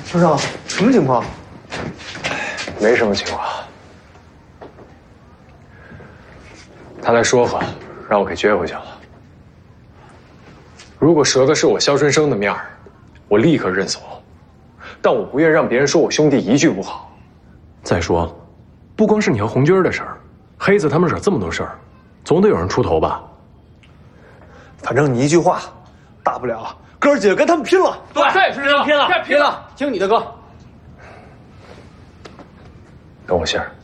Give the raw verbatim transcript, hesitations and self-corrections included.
村长，什么情况？ 没什么情况。他来说和，让我给撅回去了。如果折的是我肖春生的面儿，我立刻认怂。但我不愿让别人说我兄弟一句不好。再说，不光是你和红军的事儿，黑子他们惹这么多事儿，总得有人出头吧？ 反正你一句话，大不了哥儿几个跟他们拼了。 对，拼了，拼了，拼了，听你的哥。 等我信儿。